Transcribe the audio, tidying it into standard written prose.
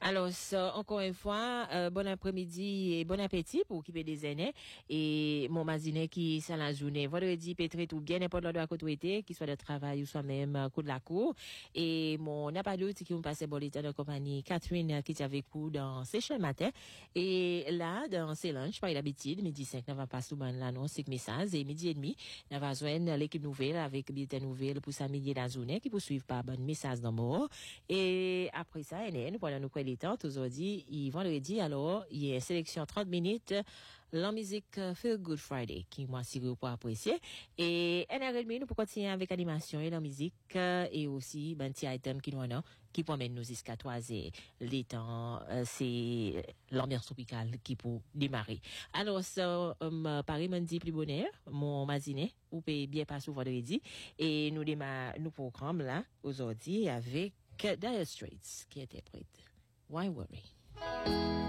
Alors, ça, encore une fois, bon après-midi et bon appétit pour qui peut déjeuner. Et mon mazine qui, c'est la journée, vendredi, pétré tout bien, n'importe l'endroit à côté, qu'il soit de travail ou soit même coup de la cour. Et mon appado, qui me passait bon l'état de compagnie, Catherine, qui est avec vous dans Seychelles matin. Et là, dans ces lunchs, par l'habitude, midi 5, on va passer souvent l'annonce, 5 messages, et midi et demi, on va joindre l'équipe nouvelle avec bulletin nouvelle pour samedi dans la journée, qui poursuivent par bon message dans mot. Et après ça, nous pendant nous quoi les temps, aujourd'hui, vendredi, alors, il y a une sélection 30 minutes, la musique Feel Good Friday, qui moi, si vous pouvez apprécier. Et, nous pour continuer avec l'animation et la musique, et aussi, petit item qui nous a, qui promène nous jusqu'à 3 heures. Les temps, c'est l'ambiance tropicale qui peut démarrer. Alors, ça, Paris m'a dit plus bonheur, mon matinée, ou peut bien passer vendredi, et nous démarrons, nous programme là, aujourd'hui, avec Dire Straits, qui interprète Why Worry?